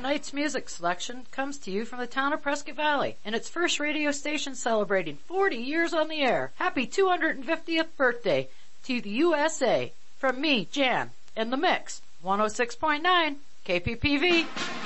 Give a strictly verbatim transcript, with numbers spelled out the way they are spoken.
Tonight's music selection comes to you from the town of Prescott Valley and its first radio station celebrating forty years on the air. Happy two hundred fiftieth birthday to the U S A. From me, Jan, in the mix. one oh six point nine K P P V.